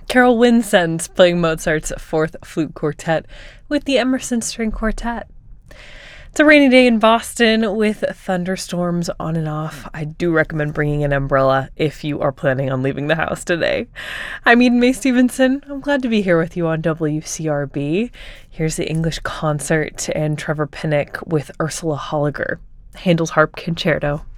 Carol Winson's playing Mozart's Fourth Flute Quartet with the Emerson String Quartet. It's a rainy day in Boston with thunderstorms on and off. I do recommend bringing an umbrella if you are planning on leaving the house today. I'm Eden Mae Stevenson. I'm glad to be here with you on WCRB. Here's the English Concert and Trevor Pinnock with Ursula Holliger, Handel's Harp Concerto.